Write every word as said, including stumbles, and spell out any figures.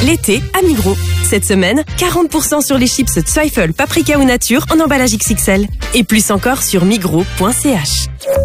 l'été à Migros. Cette semaine, quarante pour cent sur les chips Zweifel, paprika ou nature en emballage X X L. Et plus encore sur migros point c h.